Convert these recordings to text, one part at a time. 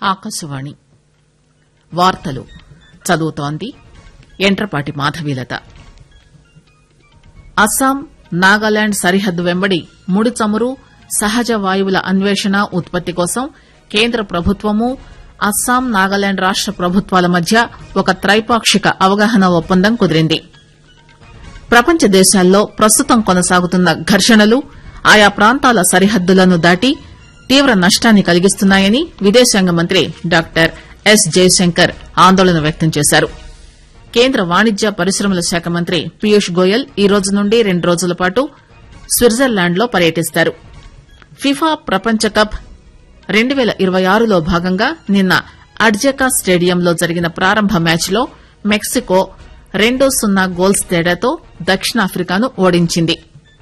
ఆకాశవాణి వార్తలు చదువుతోంది ఎంట్రపాటి మాధవీలత. అస్సాం నాగాలాండ్ సరిహద్దు వెంబడి ముడి చమురు సహజ వాయువుల అన్వేషణ ఉత్పత్తి కోసం కేంద్ర ప్రభుత్వము అస్సాం నాగాలాండ్ రాష్ట ప్రభుత్వాల మధ్య ఒక త్రైపాక్షిక అవగాహన ఒప్పందం కుదిరింది. ప్రపంచ దేశాల్లో ప్రస్తుతం కొనసాగుతున్న ఘర్షణలు ఆయా ప్రాంతాల సరిహద్దులను దాటి తీవ్ర నష్టాన్ని కలిగిస్తున్నాయని విదేశాంగ మంత్రి డాక్టర్ ఎస్ జయశంకర్ ఆందోళన వ్యక్తం చేశారు. కేంద్ర వాణిజ్య పరిశ్రమల శాఖ మంత్రి పీయూష్ గోయల్ ఈ రోజు నుండి 2 రోజుల పాటు స్విట్జర్లాండ్ లో పర్యటిస్తారు. ఫిఫా ప్రపంచ కప్ 2026లో భాగంగా నిన్న అడ్జకా స్టేడియంలో జరిగిన ప్రారంభ మ్యాచ్లో మెక్సికో 2-0 గోల్స్ తేడాతో దక్షిణాఫ్రికాను ఓడించింది.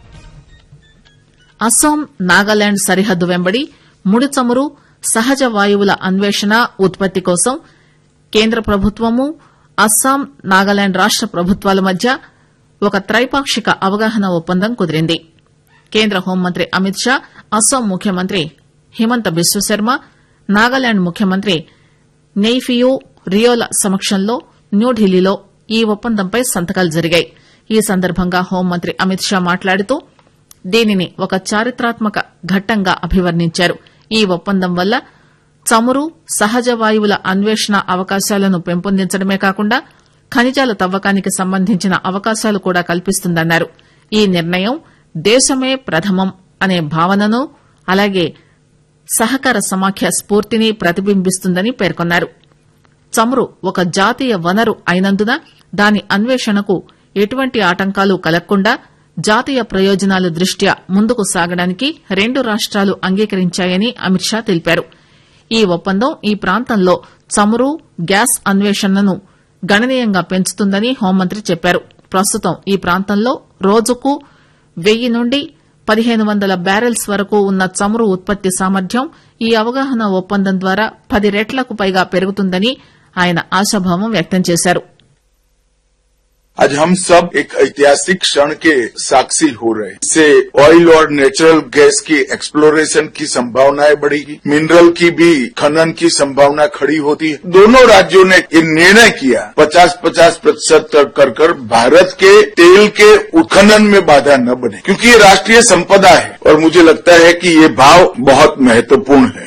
అస్సాం నాగాలాండ్ సరిహద్దు వెంబడి ముడి చమురు సహజ వాయువుల అన్వేషణ ఉత్పత్తి కోసం కేంద్ర ప్రభుత్వము అస్సాం నాగాలాండ్ రాష్ట ప్రభుత్వాల మధ్య ఒక త్రైపాక్షిక అవగాహన ఒప్పందం కుదిరింది. కేంద్ర హోంమంత్రి అమిత్ షా, అస్సాం ముఖ్యమంత్రి హిమంత బిశ్వశర్మ, నాగాలాండ్ ముఖ్యమంత్రి నెయ్ఫియూ రియోల సమక్షంలో న్యూఢిల్లీలో ఈ ఒప్పందంపై సంతకాలు జరిగాయి. ఈ సందర్భంగా హోంమంత్రి అమిత్ షా మాట్లాడుతూ దీనిని ఒక చారిత్రాత్మక ఘట్టంగా అభివర్ణించారు. ఈ ఒప్పందం వల్ల చమురు సహజ వాయువుల అన్వేషణ అవకాశాలను పెంపొందించడమే కాకుండా ఖనిజాల తవ్వకానికి సంబంధించిన అవకాశాలు కూడా కల్పిస్తుందన్నారు. ఈ నిర్ణయం దేశమే ప్రథమం అనే భావనను అలాగే సహకార సమాఖ్య స్ఫూర్తిని ప్రతిబింబిస్తుందని పేర్కొన్నారు. చమురు ఒక జాతీయ వనరు అయినందున దాని అన్వేషణకు ఎటువంటి ఆటంకాలు కలగకుండా జాతీయ ప్రయోజనాల దృష్ట్యా ముందుకు సాగడానికి 2 రాష్ట్రాలు అంగీకరించాయని అమిత్ షా తెలిపారు. ఈ ఒప్పందం ఈ ప్రాంతంలో చమురు, గ్యాస్ అన్వేషణను గణనీయంగా పెంచుతుందని హోంమంత్రి చెప్పారు. ప్రస్తుతం ఈ ప్రాంతంలో రోజుకు 1000 నుండి 1500 బ్యారెల్స్ వరకు ఉన్న చమురు ఉత్పత్తి సామర్థ్యం ఈ అవగాహన ఒప్పందం ద్వారా 10 రెట్లకు పైగా పెరుగుతుందని ఆయన ఆశాభావం వ్యక్తం చేశారు. आज हम सब एक ऐतिहासिक क्षण के साक्षी हो रहे हैं. इससे ऑयल और नेचुरल गैस की एक्सप्लोरेशन की संभावनाएं बढ़ेगी, मिनरल की भी खनन की संभावना खड़ी होती है. दोनों राज्यों ने ये निर्णय किया 50-50% तक कर भारत के तेल के उत्खनन में बाधा न बने, क्योंकि ये राष्ट्रीय संपदा है और मुझे लगता है कि ये भाव बहुत महत्वपूर्ण है.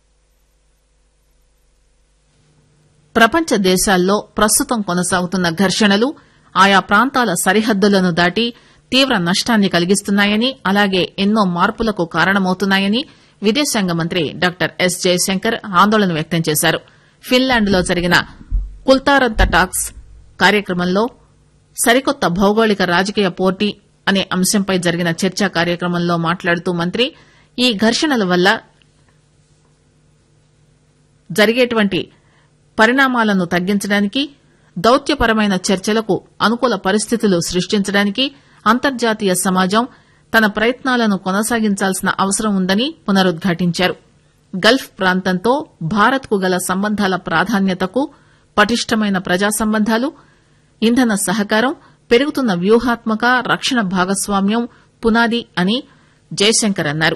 ప్రపంచ దేశాల్లో ప్రస్తుతం కొనసాగుతున్న ఘర్షణలు ఆయా ప్రాంతాల సరిహద్దులను దాటి తీవ్ర నష్టాన్ని కలిగిస్తున్నాయని అలాగే ఎన్నో మార్పులకు కారణమవుతున్నాయని విదేశాంగ మంత్రి డాక్టర్ ఎస్ జయశంకర్ ఆందోళన వ్యక్తం చేశారు. ఫిన్లాండ్లో జరిగిన కుల్తారంత టాక్స్ కార్యక్రమంలో సరికొత్త భౌగోళిక రాజకీయ పోటీ అనే అంశంపై జరిగిన చర్చా కార్యక్రమంలో మాట్లాడుతూ మంత్రి ఈ ఘర్షణల వల్ల జరిగేటువంటి పరిణామాలను తగ్గించడానికి, దౌత్యపరమైన చర్చలకు అనుకూల పరిస్థితులు సృష్టించడానికి అంతర్జాతీయ సమాజం తన ప్రయత్నాలను కొనసాగించాల్సిన అవసరం ఉందని పునరుద్ఘాటించారు. గల్ఫ్ ప్రాంతంతో భారత్ కు గల సంబంధాల ప్రాధాన్యతకు పటిష్టమైన ప్రజా సంబంధాలు, ఇంధన సహకారం, పెరుగుతున్న వ్యూహాత్మక రక్షణ భాగస్వామ్యం పునాది అని జయశంకర్ అన్నారు.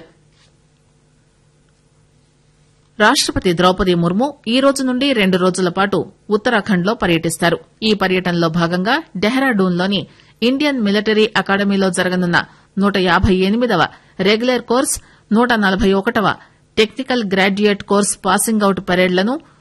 రాష్టపతి ద్రౌపది ముర్ము ఈ రోజు నుండి 2 రోజుల పాటు ఉత్తరాఖండ్ లో పర్యటిస్తారు. ఈ పర్యటనలో భాగంగా డెహ్రాడూన్లోని ఇండియన్ మిలిటరీ అకాడమీలో జరగనున్న 158వ regular course, 141వ technical graduate course passing out పరేడ్లను